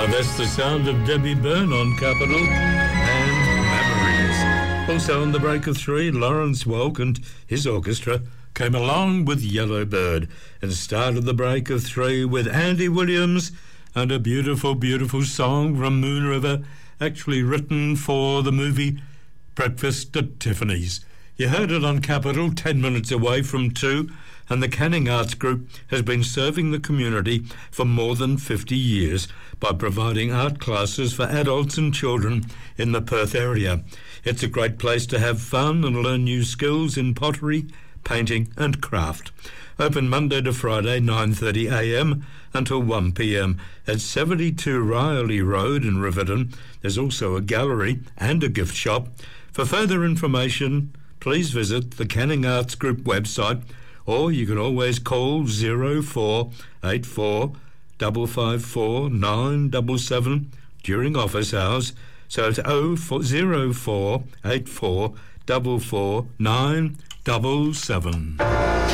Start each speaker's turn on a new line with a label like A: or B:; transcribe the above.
A: That's the sound of Debbie Byrne on Capital and Memories. Also on the break of 3, Lawrence Welk and his orchestra came along with Yellow Bird and started the break of 3 with Andy Williams and a beautiful, beautiful song from Moon River, actually written for the movie Breakfast at Tiffany's. You heard it on Capital, 10 minutes away from 2, and the Canning Arts Group has been serving the community for more than 50 years by providing art classes for adults and children in the Perth area. It's a great place to have fun and learn new skills in pottery, painting and craft. Open Monday to Friday, 9:30 a.m. until 1 p.m. at 72 Riley Road in Riverton. There's also a gallery and a gift shop. For further information, please visit the Canning Arts Group website, or you can always call 0484 554 977 during office hours. So it's 0484 554 977.